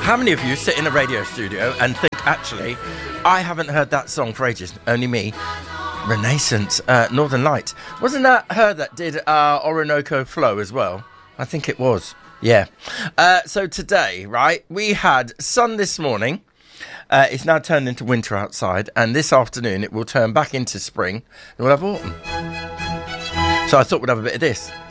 How many of you sit in a radio studio and think, actually, I haven't heard that song for ages, only me? Renaissance, Northern Lights. Wasn't that her that did Orinoco Flow as well? I think it was. Yeah. So today, right, we had sun this morning. It's now turned into winter outside, and this afternoon it will turn back into spring, and we'll have autumn. So I thought we'd have a bit of this.